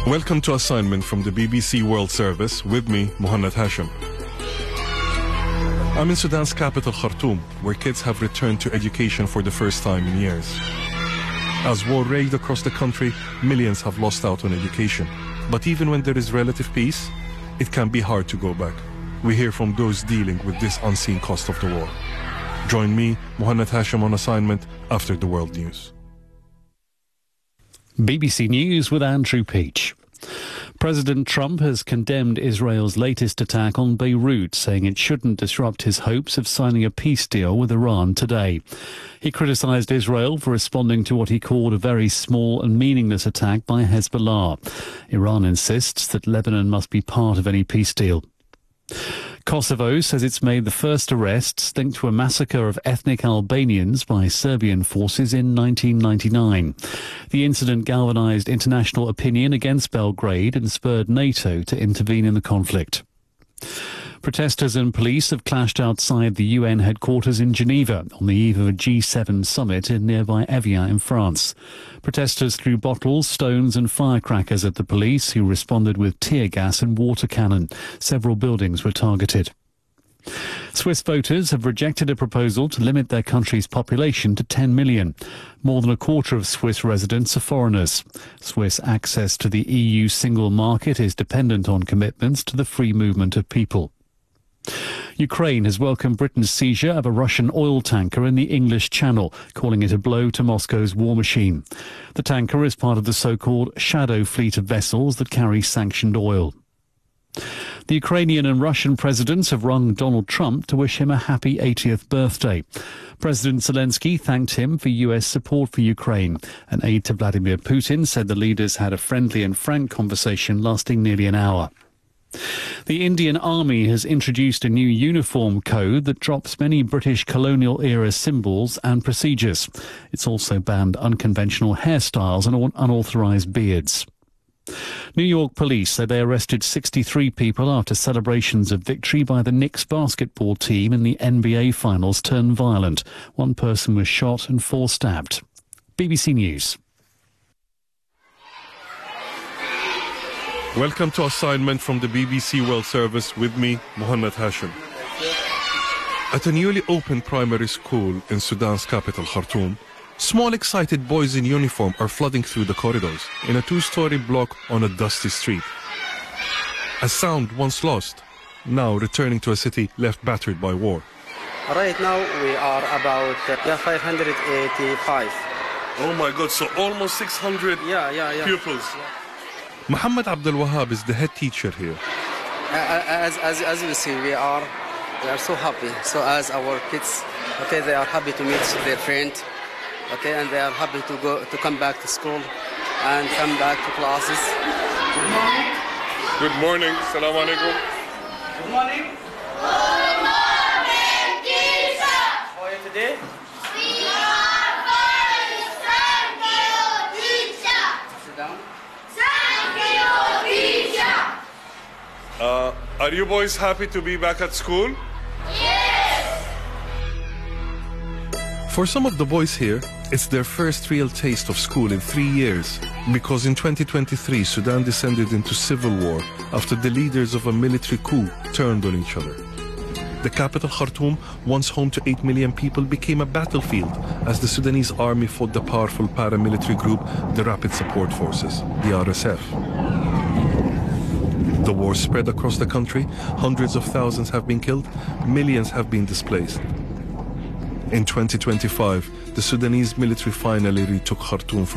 Welcome to assignment from the BBC World Service with me, Muhannad Hashim. I'm in Sudan's capital, Khartoum, where kids have returned to education for the first time in years. As war raged across the country, millions have lost out on education. But even when there is relative peace, it can be hard to go back. We hear from those dealing with this unseen cost of the war. Join me, Muhannad Hashim, on assignment after the world news. BBC News with Andrew Peach. President Trump has condemned Israel's latest attack on Beirut, saying it shouldn't disrupt his hopes of signing a peace deal with Iran today. He criticised Israel for responding to what he called a very small and meaningless attack by Hezbollah. Iran insists that Lebanon must be part of any peace deal. Kosovo says it's made the first arrests linked to a massacre of ethnic Albanians by Serbian forces in 1999. The incident galvanised international opinion against Belgrade and spurred NATO to intervene in the conflict. Protesters and police have clashed outside the UN headquarters in Geneva on the eve of a G7 summit in nearby Evian in France. Protesters threw bottles, stones and firecrackers at the police, who responded with tear gas and water cannon. Several buildings were targeted. Swiss voters have rejected a proposal to limit their country's population to 10 million. More than a quarter of Swiss residents are foreigners. Swiss access to the EU single market is dependent on commitments to the free movement of people. Ukraine has welcomed Britain's seizure of a Russian oil tanker in the English Channel, calling it a blow to Moscow's war machine. The tanker is part of the so-called shadow fleet of vessels that carry sanctioned oil. The Ukrainian and Russian presidents have rung Donald Trump to wish him a happy 80th birthday. President Zelensky thanked him for US support for Ukraine. An aide to Vladimir Putin said the leaders had a friendly and frank conversation lasting nearly an hour. The Indian Army has introduced a new uniform code that drops many British colonial-era symbols and procedures. It's also banned unconventional hairstyles and unauthorised beards. New York police say they arrested 63 people after celebrations of victory by the Knicks basketball team in the NBA Finals turned violent. One person was shot and 4 stabbed. BBC News. Welcome to assignment from the BBC World Service with me, Muhannad Hashim. At a newly opened primary school in Sudan's capital, Khartoum, small excited boys in uniform are flooding through the corridors in a 2-story block on a dusty street. A sound once lost, now returning to a city left battered by war. Right now we are about 585. Oh my God, so almost 600 pupils. Yeah. Muhammad Abdul Wahab is the head teacher here. As you see, we are so happy. So as our kids, they are happy to meet their friend, and they are happy to come back to school and come back to classes. Good morning. Good morning. Assalamu alaikum. Good morning. Good morning, teacher. How are you today? We are fine. Thank you, teacher. Sit down. Are you boys happy to be back at school? Yes! For some of the boys here, it's their first real taste of school in 3 years, because in 2023 Sudan descended into civil war after the leaders of a military coup turned on each other. The capital, Khartoum, once home to 8 million people, became a battlefield as the Sudanese army fought the powerful paramilitary group, the Rapid Support Forces, the RSF. The war spread across the country, hundreds of thousands have been killed, millions have been displaced. In 2025, the Sudanese military finally retook Khartoum from